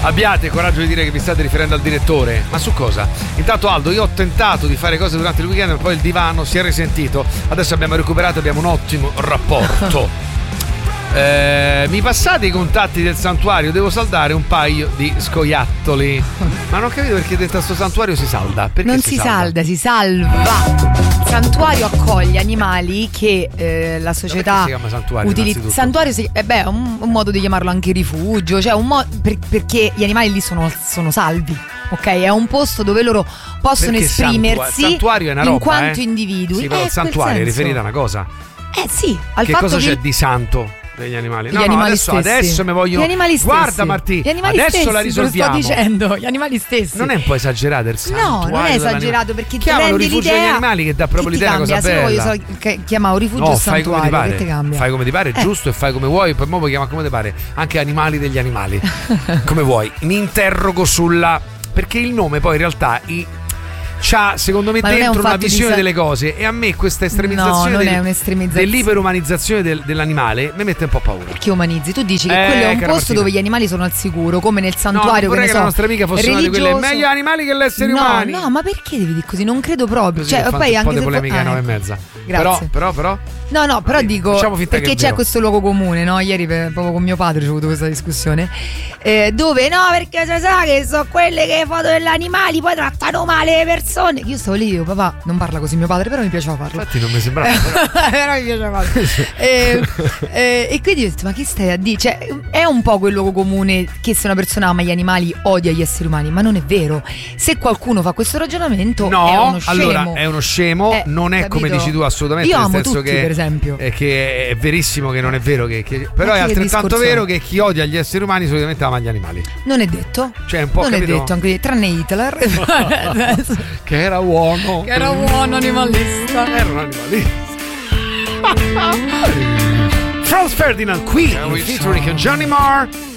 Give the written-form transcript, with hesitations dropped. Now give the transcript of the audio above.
abbiate coraggio di dire che vi state riferendo al direttore. Ma su cosa? Intanto Aldo, io ho tentato di fare cose durante il weekend, ma poi il divano si è risentito. Adesso abbiamo recuperato, abbiamo un ottimo rapporto. Mi passate i contatti del santuario? Devo saldare un paio di scoiattoli. Ma non ho capito perché dentro sto santuario si salda. Perché non si salda, si salva. Il santuario accoglie animali che la società si chiama santuario, utilizza. Santuario è un modo di chiamarlo anche rifugio, cioè perché gli animali lì sono salvi. Ok, è un posto dove loro possono perché esprimersi santuario è una roba, in quanto individui. Sì, però il santuario è riferito a una cosa. Sì, al che fatto cosa che c'è di santo degli animali? Gli animali adesso mi voglio. Gli animali stessi. Guarda Martì, adesso stessi, la risolviamo. Lo sto dicendo, gli animali stessi. Non è un po' esagerato il santuario? No, non è esagerato perché ti chiamalo rendi rifugio l'idea. degli animali che dà proprio che l'idea cosa bella. Se io chiamavo rifugio o santuario, fai come ti pare. che ti cambia? Fai come ti pare, giusto, e fai come vuoi, poi mo puoi chiamare come ti pare. Anche animali degli animali. Come vuoi. Mi interrogo perché il nome poi in realtà c'ha secondo me dentro una visione delle cose, e a me questa estremizzazione dell'iperumanizzazione dell'animale mi mette un po' paura. Perché umanizzi? Tu dici che quello è un posto dove gli animali sono al sicuro, come nel santuario. No, vorrei che la nostra amica fosse una di quelle meglio animali che gli esseri umani. No, ma perché devi dire così? Non credo proprio. Così poi anche un po' di polemica alle 9:30. Grazie. Però però dico perché c'è vero. Questo luogo comune, no? Ieri proprio con mio padre ho avuto questa discussione dove perché si sa che sono quelle che foto degli animali poi trattano male le persone. Io stavo lì, papà non parla così mio padre, però mi piaceva farlo. Infatti non mi sembrava però mi piaceva farlo. E quindi ho detto, ma che stai a dire? Cioè, è un po' quel luogo comune che se una persona ama gli animali odia gli esseri umani, ma non è vero. Se qualcuno fa questo ragionamento è uno scemo. Allora è uno scemo, non è capito? Come dici tu assolutamente. Io nel amo senso tutti, che, per esempio. Che è verissimo che non è vero però è altrettanto vero che chi odia gli esseri umani solitamente ama gli animali. Non è detto. Cioè un po' non capito? è detto, anche tranne Hitler che era buono. Animalista. Era un animalista. Franz Ferdinand qui featuring Johnny Marr.